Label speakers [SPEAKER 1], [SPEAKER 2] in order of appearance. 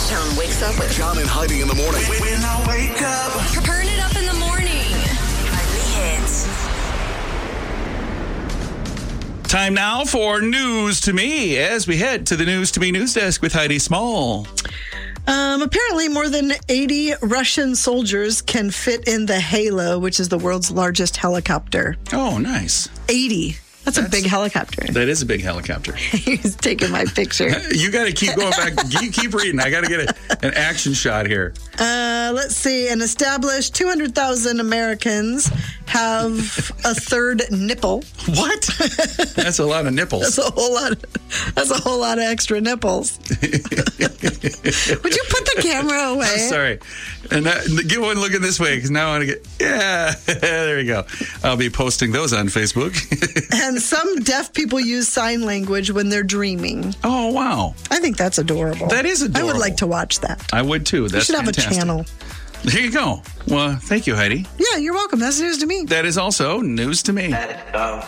[SPEAKER 1] H-Town wakes up with
[SPEAKER 2] John and Heidi in the morning.
[SPEAKER 3] When I wake up.
[SPEAKER 1] Turn it up in the morning. Nightly hits.
[SPEAKER 4] Time now for News to Me as we head to the News to Me news desk with Heidi Small.
[SPEAKER 5] Apparently, more than 80 Russian soldiers can fit in the Halo, which is the world's largest helicopter.
[SPEAKER 4] Oh, nice.
[SPEAKER 5] 80. That's a big helicopter.
[SPEAKER 4] That is a big helicopter.
[SPEAKER 5] He's taking my picture.
[SPEAKER 4] You got to keep going back. You keep reading. I got to get an action shot here.
[SPEAKER 5] Let's see. An established 200,000 Americans have a third nipple.
[SPEAKER 4] What? That's a lot of nipples.
[SPEAKER 5] That's a whole lot of extra nipples. Would you put the camera away?
[SPEAKER 4] I'm sorry. And get one looking this way because now I want to get. Yeah, there we go. I'll be posting those on Facebook.
[SPEAKER 5] And some deaf people use sign language when they're dreaming.
[SPEAKER 4] Oh, wow.
[SPEAKER 5] I think that's adorable.
[SPEAKER 4] That is adorable.
[SPEAKER 5] I would like to watch that.
[SPEAKER 4] I would too. That's
[SPEAKER 5] we should have
[SPEAKER 4] fantastic.
[SPEAKER 5] a channel.
[SPEAKER 4] There you go. Well, thank you, Heidi.
[SPEAKER 5] Yeah, you're welcome. That's news to me.
[SPEAKER 4] That is also news to me.